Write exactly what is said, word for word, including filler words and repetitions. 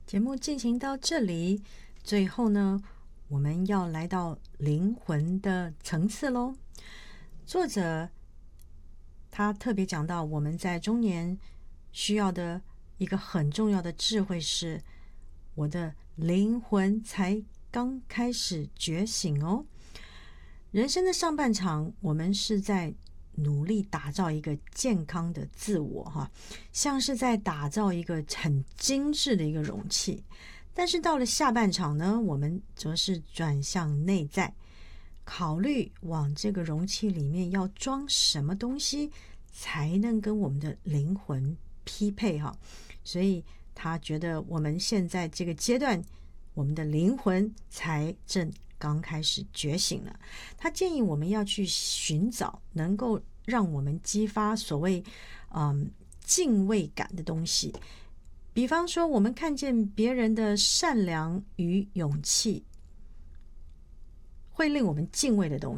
节目进行到这里，最后呢，我们要来到灵魂的层次咯。作者他特别讲到，我们在中年需要的一个很重要的智慧是，我的灵魂才刚开始觉醒哦。人生的上半场，我们是在努力打造一个健康的自我哈，像是在打造一个很精致的一个容器。但是到了下半场呢，我们则是转向内在，考虑往这个容器里面要装什么东西才能跟我们的灵魂匹配哈。所以他觉得我们现在这个阶段，我们的灵魂才正刚开始觉醒了。他建议我们要去寻找能够让我们激发所谓嗯敬畏感的东西，比方说我们看见别人的善良与勇气，会令我们敬畏的东西。